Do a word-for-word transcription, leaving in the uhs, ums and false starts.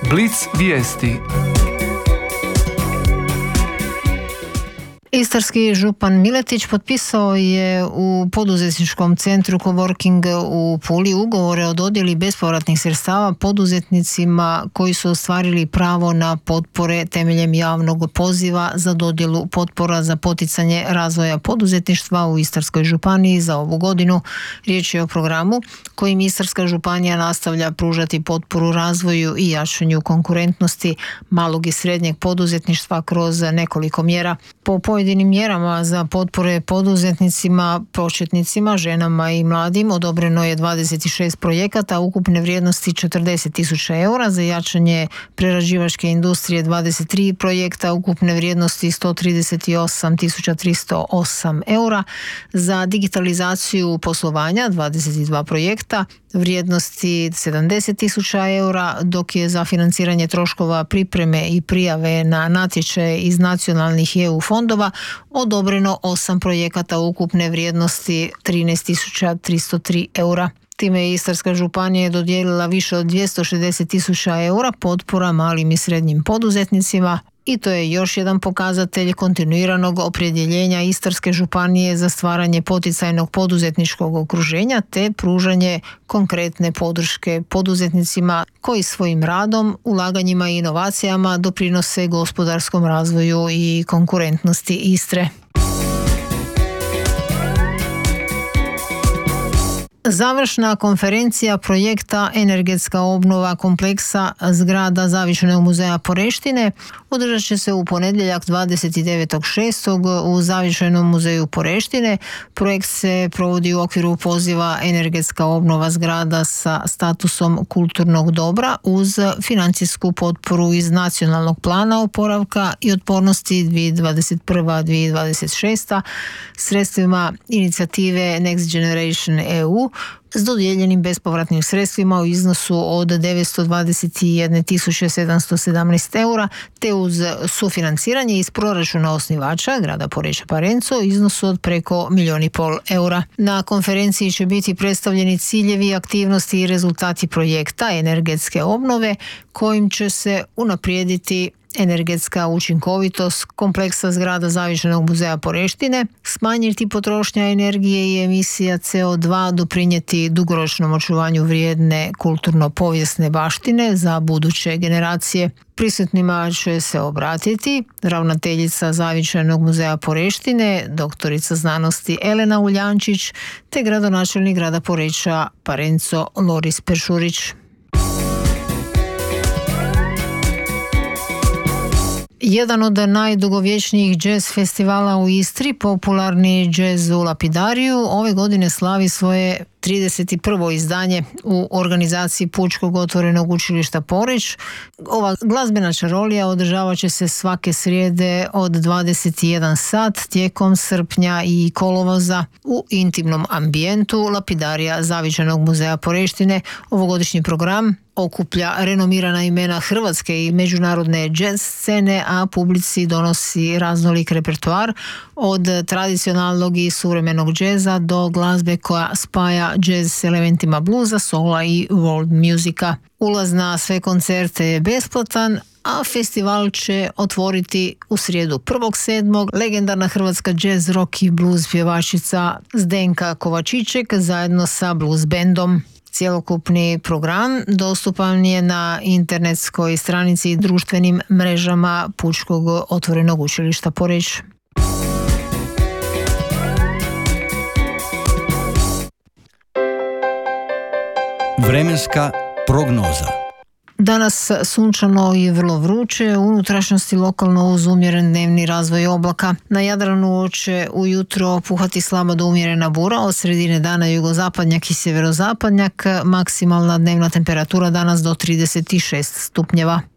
Blic vijesti. Istarski župan Miletić potpisao je u poduzetničkom centru Coworking u Puli ugovore o dodjeli bespovratnih sredstava poduzetnicima koji su ostvarili pravo na potpore temeljem javnog poziva za dodjelu potpora za poticanje razvoja poduzetništva u Istarskoj županiji za ovu godinu. Riječ je o programu kojim Istarska županija nastavlja pružati potporu razvoju i jačanju konkurentnosti malog i srednjeg poduzetništva kroz nekoliko mjera. Po pojedinim mjerama za potpore poduzetnicima, početnicima, ženama i mladim odobreno je dvadeset šest projekata ukupne vrijednosti četrdeset tisuća eura, za jačanje prerađivačke industrije dvadeset tri projekta ukupne vrijednosti sto trideset osam tisuća tristo osam eura, za digitalizaciju poslovanja dvadeset dva projekta vrijednosti sedamdeset tisuća eura, dok je za financiranje troškova pripreme i prijave na natječaje iz nacionalnih i E U fondova odobreno osam projekata ukupne vrijednosti trinaest tisuća tristo tri eura. Time je Istarska županija dodijelila više od dvjesto šezdeset tisuća eura potpora malim i srednjim poduzetnicima, i to je još jedan pokazatelj kontinuiranog opredjeljenja Istarske županije za stvaranje poticajnog poduzetničkog okruženja te pružanje konkretne podrške poduzetnicima koji svojim radom, ulaganjima i inovacijama doprinose gospodarskom razvoju i konkurentnosti Istre. Završna konferencija projekta Energetska obnova kompleksa zgrada Zavičajnog muzeja Poreštine održat će se u ponedjeljak dvadeset devetog šestog u Zavičajnom muzeju Poreštine. Projekt se provodi u okviru poziva Energetska obnova zgrada sa statusom kulturnog dobra uz financijsku potporu iz Nacionalnog plana oporavka i otpornosti dvije tisuće dvadeset prva do dvije tisuće dvadeset šesta sredstvima inicijative Next Generation E U s dodijeljenim bespovratnim sredstvima u iznosu od devetsto dvadeset jedna tisuća sedamsto sedamnaest eura te uz sufinanciranje iz proračuna osnivača grada Poreča Parenco u iznosu od preko milijun i pol eura. Na konferenciji će biti predstavljeni ciljevi, aktivnosti i rezultati projekta energetske obnove kojim će se unaprijediti energetska učinkovitost kompleksa zgrada Zavičajnog muzeja Poreštine, smanjiti potrošnja energije i emisija C O dva, doprinijeti dugoročnom očuvanju vrijedne kulturno-povijesne baštine za buduće generacije. Prisutnima će se obratiti ravnateljica Zavičajnog muzeja Poreštine, doktorica znanosti Elena Uljančić, te gradonačelnik grada Poreča Parenco Loris Peršurić. Jedan od najdugovječnijih jazz festivala u Istri, popularni Jazz u Lapidariju, ove godine slavi svoje trideset prvo izdanje u organizaciji Pučkog otvorenog učilišta Poreč. Ova glazbena čarolija održavat će se svake srijede od dvadeset jedan sat tijekom srpnja i kolovoza u intimnom ambijentu Lapidarija Zavičajnog muzeja Poreštine. Ovogodišnji program okuplja renomirana imena hrvatske i međunarodne jazz scene, a publici donosi raznolik repertoar od tradicionalnog i suvremenog džeza do glazbe koja spaja jazz s elementima bluza, sola i world musika. Ulaz na sve koncerte je besplatan, a festival će otvoriti u srijedu prvog sedmog legendarna hrvatska jazz, rock i blues pjevačica Zdenka Kovačiček zajedno sa blues bandom. Cjelokupni program dostupan je na internetskoj stranici i društvenim mrežama Pučkog otvorenog učilišta Poreč. Vremenska prognoza. Danas sunčano i vrlo vruće, u unutrašnjosti lokalno uz umjeren dnevni razvoj oblaka. Na Jadranu će ujutro puhati slaba do umjerena bura, od sredine dana jugozapadnjak i sjeverozapadnjak, maksimalna dnevna temperatura danas do trideset šest stupnjeva.